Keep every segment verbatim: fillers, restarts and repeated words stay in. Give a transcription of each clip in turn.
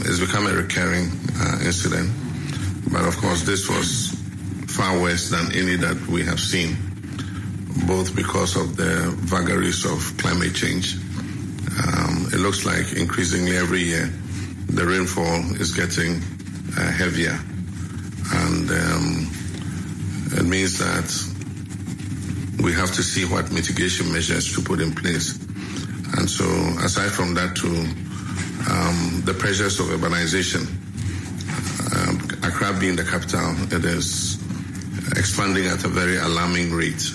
it's become a recurring uh, incident. But of course, this was far worse than any that we have seen, both because of the vagaries of climate change. Um, it looks like increasingly every year the rainfall is getting uh, heavier, and um, it means that we have to see what mitigation measures to put in place. And so, aside from that, too, um, the pressures of urbanization, um, Accra being the capital, it is expanding at a very alarming rate.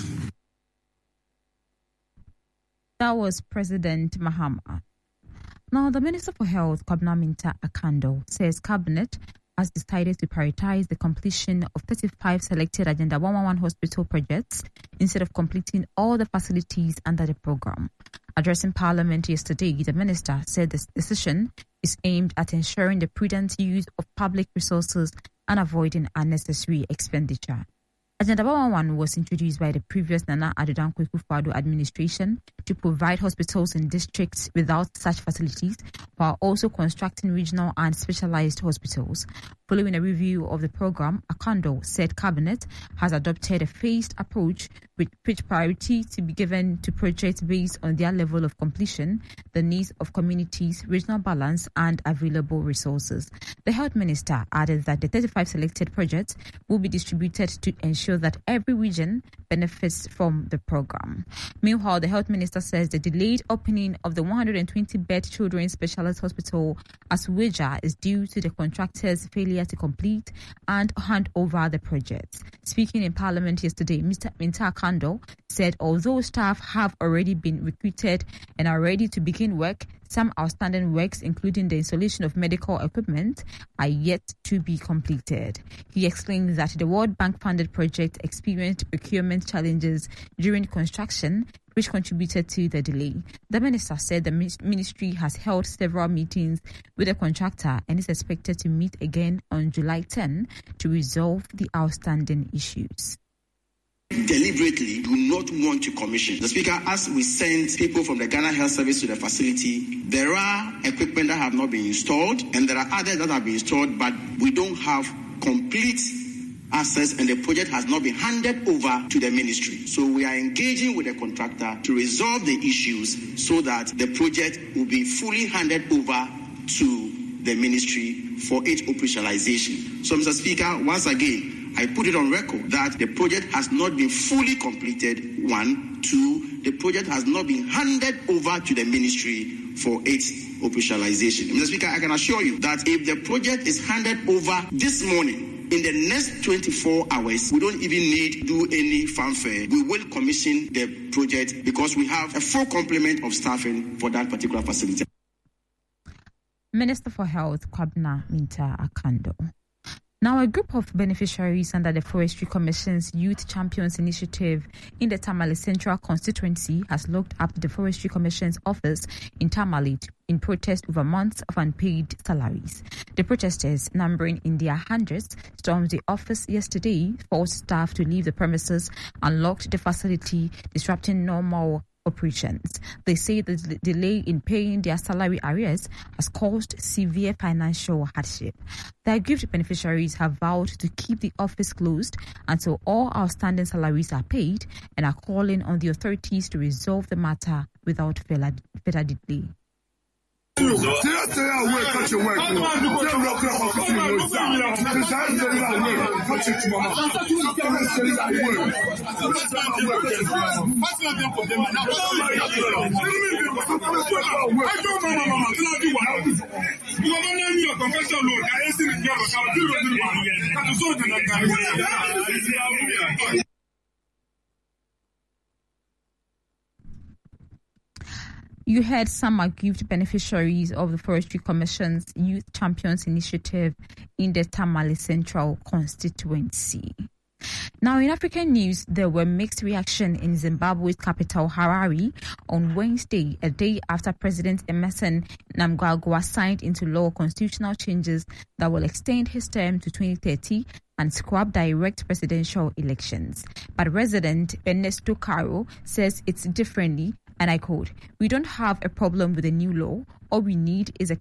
That was President Mahama. Now, the Minister for Health, Kwabena Mintah Akandoh, says Cabinet has decided to prioritize the completion of thirty-five selected Agenda one one one hospital projects instead of completing all the facilities under the program. Addressing Parliament yesterday, the Minister said this decision is aimed at ensuring the prudent use of public resources and avoiding unnecessary expenditure. Agenda one one one was introduced by the previous Nana Addo Dankwa Akufo-Addo administration to provide hospitals in districts without such facilities, while also constructing regional and specialized hospitals. Following a review of the program, Akandoh said Cabinet has adopted a phased approach with which priority to be given to projects based on their level of completion, the needs of communities, regional balance, and available resources. The Health Minister added that the thirty-five selected projects will be distributed to ensure that every region benefits from the program. Meanwhile, the Health Minister says the delayed opening of the one hundred twenty bed Children's Specialist Hospital Asueja is due to the contractor's failure to complete and hand over the project. Speaking in Parliament yesterday, Mister Mintah Akandoh said although staff have already been recruited and are ready to begin work, some outstanding works, including the installation of medical equipment, are yet to be completed. He explained that the World Bank-funded project experienced procurement challenges during construction, which contributed to the delay. The minister said the ministry has held several meetings with the contractor and is expected to meet again on July tenth to resolve the outstanding issues. Deliberately do not want to commission. The Speaker, as we send people from the Ghana Health Service to the facility, there are equipment that have not been installed and there are others that have been installed, but we don't have complete access and the project has not been handed over to the ministry. So we are engaging with the contractor to resolve the issues so that the project will be fully handed over to the ministry for its operationalization. So, Mister Speaker, once again, I put it on record that the project has not been fully completed, one. Two, the project has not been handed over to the ministry for its operationalization. Mister Speaker, I can assure you that if the project is handed over this morning, in the next twenty-four hours, we don't even need to do any fanfare. We will commission the project because we have a full complement of staffing for that particular facility. Minister for Health, Kwabena Mintah Akandoh. Now, a group of beneficiaries under the Forestry Commission's Youth Champions Initiative in the Tamale Central constituency has locked up the Forestry Commission's office in Tamale in protest over months of unpaid salaries. The protesters, numbering in their hundreds, stormed the office yesterday, forced staff to leave the premises, and locked the facility, disrupting normal operations. They say the d- delay in paying their salary arrears has caused severe financial hardship. The aggrieved beneficiaries have vowed to keep the office closed until all outstanding salaries are paid and are calling on the authorities to resolve the matter without further delay. You heard some aggrieved beneficiaries of the Forestry Commission's Youth Champions Initiative in the Tamale Central constituency. Now, in African news, there were mixed reaction in Zimbabwe's capital, Harare, on Wednesday, a day after President Emmerson Mnangagwa signed into law constitutional changes that will extend his term to twenty thirty and scrap direct presidential elections. But resident Ernesto Caro says it's differently, and I quote, "We don't have a problem with the new law. All we need is a